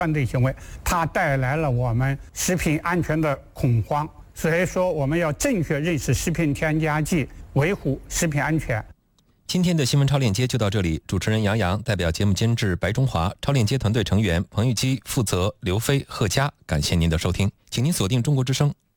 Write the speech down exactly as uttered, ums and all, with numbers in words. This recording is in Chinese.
犯罪行为，它带来了我们食品安全的恐慌。所以说，我们要正确认识食品添加剂，维护食品安全。 今天的新闻超链接就到这里，主持人杨洋代表节目监制白中华，超链接团队成员彭玉基、负责刘飞、贺佳，感谢您的收听，请您锁定中国之声。